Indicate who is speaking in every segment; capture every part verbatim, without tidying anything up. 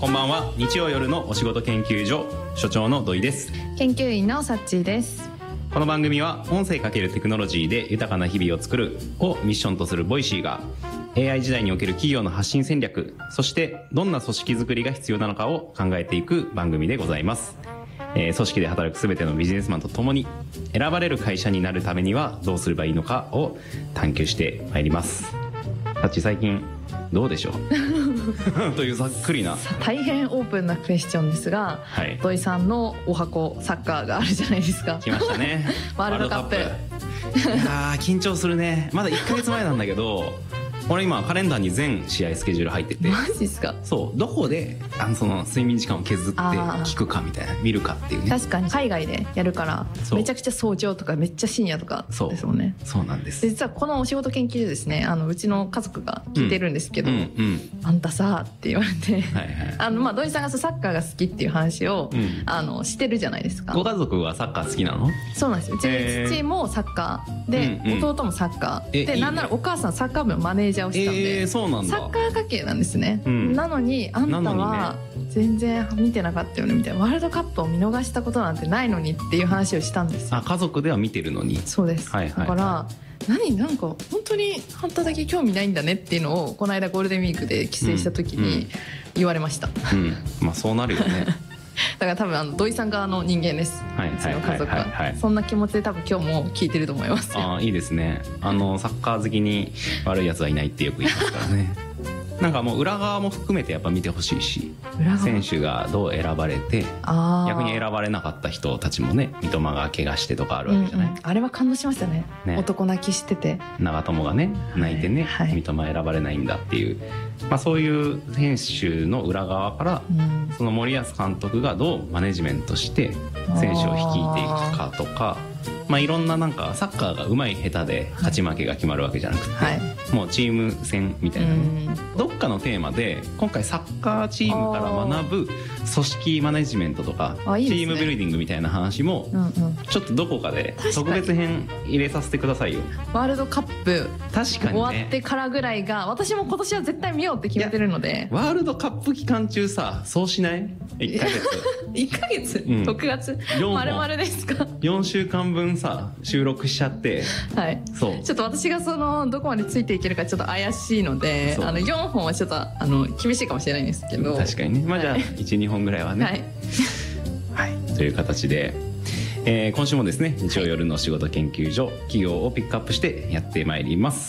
Speaker 1: こんばんは。日曜夜のお仕事研究所所長の土井です。
Speaker 2: 研究員のさっちーです。
Speaker 1: この番組は音声×テクノロジーで豊かな日々を作るをミッションとするボイシーが エーアイ 時代における企業の発信戦略、そしてどんな組織づくりが必要なのかを考えていく番組でございます。えー、組織で働くすべてのビジネスマンとともに選ばれる会社になるためにはどうすればいいのかを探求してまいります。さっち、最近どうでしょうというざっくりな
Speaker 2: 大変オープンなクエスチョンですが、はい、土井さんのお箱サッカーがあるじゃないですか。
Speaker 1: 来ましたね
Speaker 2: ワールドカップ。
Speaker 1: いや緊張するね。まだいっかげつまえなんだけど俺今カレンダーに全試合スケジュール入ってて。
Speaker 2: マジですか？
Speaker 1: そう、どこであのその睡眠時間を削って聞くかみたいな、見るかっていうね。
Speaker 2: 確かに海外でやるからめちゃくちゃ早朝とかめっちゃ深夜とかですもんね。
Speaker 1: そう、そうなんです。
Speaker 2: 実はこのお仕事研究所ですね、あのうちの家族が聞いてるんですけど、うんうんうん、あんたさって言われて、はいはい、あのまあ土井さんがサッカーが好きっていう話を、うん、あのしてるじゃないですか。
Speaker 1: ご家族はサッカー好きなの？
Speaker 2: そうなんですよ。うちの父もサッカーで、うんうん、弟もサッカーで、なんならお母さんサッカー部のマネージャーをしてたんで、
Speaker 1: えー、そうなんだ。
Speaker 2: サッカー家系なんですね、うん、なのにあんたは全然見てなかったよねみたいな、ワールドカップを見逃したことなんてないのにっていう話をしたんですよ。
Speaker 1: あ、家族では見てるのに。
Speaker 2: そうです、はいはいはい、だから何なんか本当にあんただけ興味ないんだねっていうのをこの間ゴールデンウィークで帰省した時に言われました、うんうん、
Speaker 1: まあそうなるよね
Speaker 2: だから多分あの土井さん側の人間です、はい、うちの家族はそんな気持ちで多分今日も聞いてると思いますよ。
Speaker 1: あ、いいですね。あのサッカー好きに悪いやつはいないってよく言いますからねなんかもう裏側も含めてやっぱ見てほしいし、選手がどう選ばれて逆に選ばれなかった人たちもね、三笘が怪我してとかあるわけじゃない、うんうん、
Speaker 2: あれは感動しました ね, ね男泣きしてて
Speaker 1: 長友がね泣いてね、はいはい、三笘選ばれないんだっていう、まあ、そういう選手の裏側から、うん、その森保監督がどうマネジメントして選手を率いていくかとか、まあ、いろんななんかサッカーが上手い下手で勝ち負けが決まるわけじゃなくて、はい、もうチーム戦みたいな、ね、どっかのテーマで今回サッカーチームから学ぶ組織マネジメントとかいい、ね、チームビルディングみたいな話もちょっとどこかで特別編入れさせてくださいよ。
Speaker 2: ワールドカップ
Speaker 1: 確かに、ね、
Speaker 2: 終わってからぐらいが私も今年は絶対見ようって決めてるので。
Speaker 1: ワールドカップ期間中さ、そうしない？いっかげつ
Speaker 2: いっかげつ、うん、ろくがつ丸々ですか？
Speaker 1: よんしゅうかんぶんさ収録しちゃって、はい、そうち
Speaker 2: ょっと私がそのどこまでついていけるかちょっと怪しいので、あのよんほんはちょっとあの厳しいかもしれないんですけど、
Speaker 1: 確かにね、まあじゃあ いちにほんぐらいはね、はい、はい、という形で、えー、今週もですね日曜夜の仕事研究所、企業をピックアップしてやってまいります。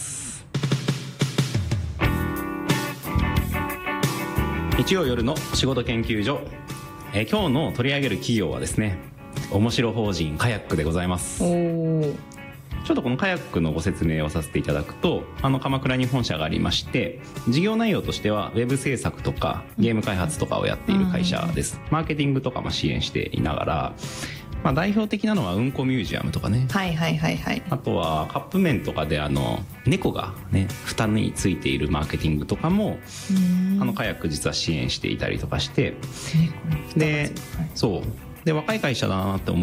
Speaker 1: 日曜夜の仕事研究所、えー、今日の取り上げる企業はですね、面白法人カヤックでございます。おちょっとこのカヤックのご説明をさせていただくと、あの鎌倉に本社がありまして、事業内容としてはウェブ制作とかゲーム開発とかをやっている会社です。マーケティングとかも支援していながら、まあ、代表的なのはうんこミュージアムとかね、はいはいはいはい、あとはカップ麺とかであの猫がね蓋についているマーケティングとかもあのカヤック実は支援していたりとかして、で、そうで若い会社だなって思